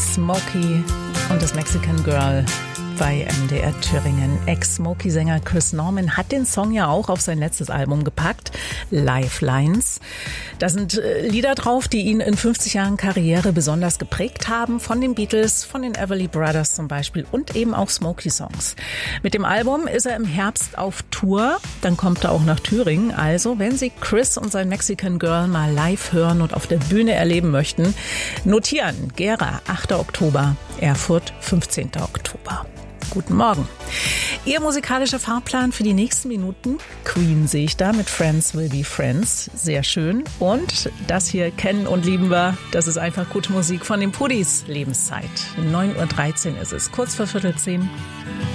Smokey und das Mexican Girl bei MDR Thüringen. Ex-Smokey-Sänger Chris Norman hat den Song ja auch auf sein letztes Album gepackt, Lifelines. Da sind Lieder drauf, die ihn in 50 Jahren Karriere besonders geprägt haben, von den Beatles, von den Everly Brothers zum Beispiel und eben auch Smokey-Songs. Mit dem Album ist er im Herbst auf Tour, dann kommt er auch nach Thüringen. Also, wenn Sie Chris und sein Mexican Girl mal live hören und auf der Bühne erleben möchten, notieren: Gera, 8. Oktober, Erfurt, 15. Oktober. Guten Morgen. Ihr musikalischer Fahrplan für die nächsten Minuten? Queen sehe ich da mit Friends Will Be Friends. Sehr schön. Und das hier kennen und lieben wir. Das ist einfach gute Musik von den Puddies. Lebenszeit. 9:13 Uhr ist es. Kurz vor 9:45.